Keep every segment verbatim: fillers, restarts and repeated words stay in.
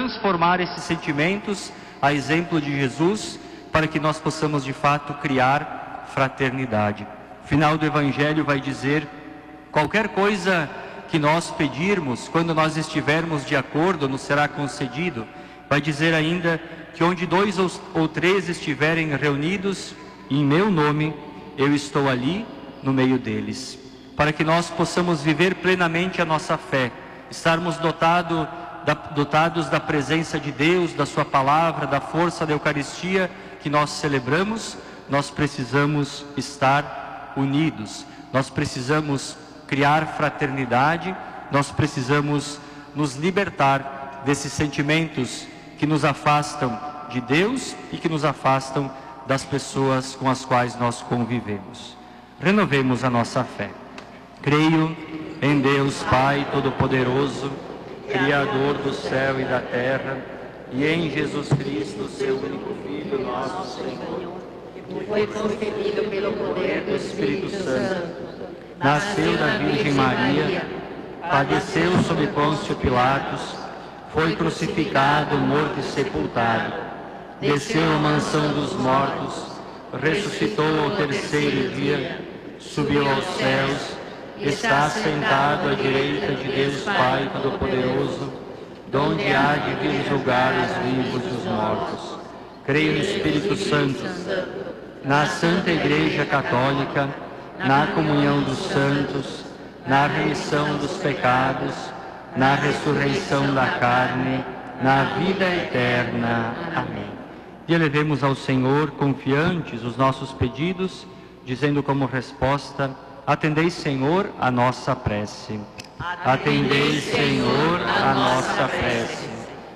transformar esses sentimentos a exemplo de Jesus, para que nós possamos de fato criar fraternidade. O final do Evangelho vai dizer: qualquer coisa que nós pedirmos, quando nós estivermos de acordo, nos será concedido. Vai dizer ainda que onde dois ou três estiverem reunidos em meu nome, eu estou ali no meio deles. Para que nós possamos viver plenamente a nossa fé, estarmos dotado, da, dotados da presença de Deus, da sua palavra, da força da Eucaristia que nós celebramos, nós precisamos estar unidos, nós precisamos criar fraternidade, nós precisamos nos libertar desses sentimentos que nos afastam de Deus e que nos afastam das pessoas com as quais nós convivemos. Renovemos a nossa fé. Creio em Deus Pai Todo-Poderoso, Criador do céu e da terra, e em Jesus Cristo, seu único Filho, nosso Senhor, que foi concebido pelo poder do Espírito Santo, nasceu da Virgem Maria, padeceu sob Pôncio Pilatos, foi crucificado, morto e sepultado, desceu à mansão dos mortos, ressuscitou ao terceiro dia, subiu aos céus, está sentado à direita de Deus Pai Todo-Poderoso, donde há de vir julgar os vivos e os mortos. Creio no Espírito Santo, na Santa Igreja Católica, na comunhão dos santos, na remissão dos pecados, na ressurreição da carne, na vida eterna. Amém. E elevemos ao Senhor, confiantes, os nossos pedidos, dizendo como resposta: atendei, Senhor, a nossa prece. Atendei, Senhor, a nossa prece.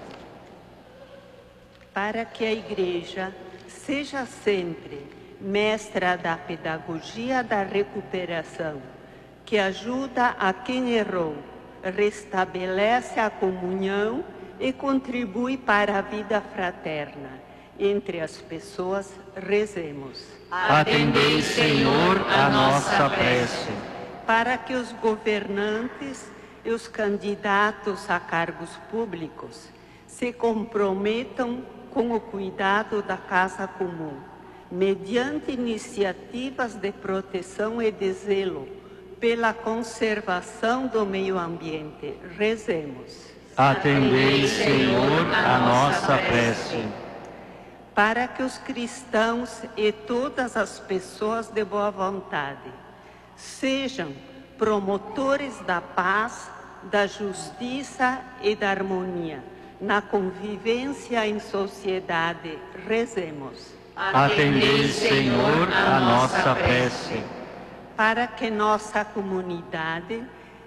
Para que a Igreja seja sempre mestra da pedagogia da recuperação, que ajuda a quem errou, restabelece a comunhão e contribui para a vida fraterna entre as pessoas, rezemos. Atendei, Senhor, a nossa prece. Para que os governantes e os candidatos a cargos públicos se comprometam com o cuidado da casa comum, mediante iniciativas de proteção e de zelo pela conservação do meio ambiente. Rezemos. Atendei, Senhor, a nossa prece. Para que os cristãos e todas as pessoas de boa vontade sejam promotores da paz, da justiça e da harmonia na convivência em sociedade, rezemos. Atendei, Senhor, a nossa prece. Para que nossa comunidade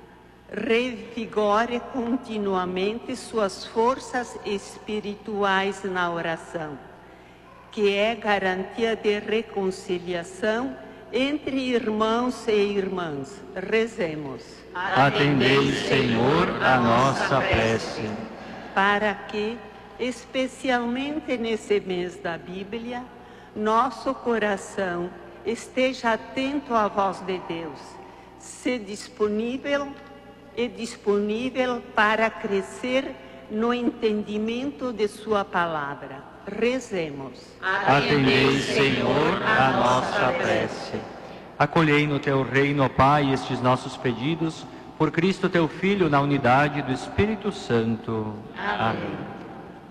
revigore continuamente suas forças espirituais na oração, que é garantia de reconciliação entre irmãos e irmãs. Rezemos. Atendei, Senhor, a nossa prece. Para que, especialmente nesse mês da Bíblia, nosso coração esteja atento à voz de Deus, se disponível e disponível para crescer no entendimento de sua palavra. Rezemos. Atendei, Senhor, a nossa prece. Acolhei no teu reino, ó Pai, estes nossos pedidos, por Cristo teu Filho, na unidade do Espírito Santo. Amém.